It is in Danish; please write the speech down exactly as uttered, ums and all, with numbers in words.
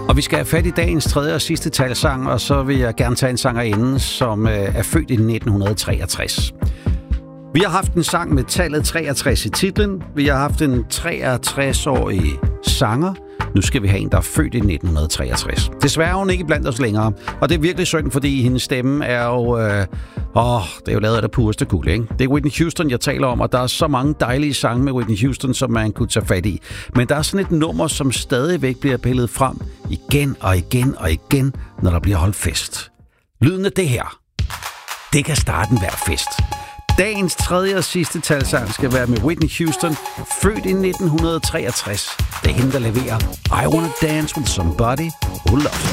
Og vi skal have fat i dagens tredje og sidste talsang, og så vil jeg gerne tage en sangerinde, som øh, er født i nitten treogtres. Vi har haft en sang med tallet treogtres i titlen. Vi har haft en treogtres-årig sanger. Nu skal vi have en, der er født i nitten treogtres. Desværre er hun ikke blandt os længere, og det er virkelig synd, fordi hendes stemme er jo... Øh, åh, det er jo lavet af det pureste guld, ikke? Det er Whitney Houston, jeg taler om, og der er så mange dejlige sange med Whitney Houston, som man kunne tage fat i. Men der er sådan et nummer, som stadigvæk bliver pillet frem igen og igen og igen, når der bliver holdt fest. Lyden af det her, det kan starte enhver fest. Dagens tredje og sidste talsang skal være med Whitney Houston, født i nitten treogtres. Det er hende, der leverer I Wanna Dance With Somebody Who Loves Me.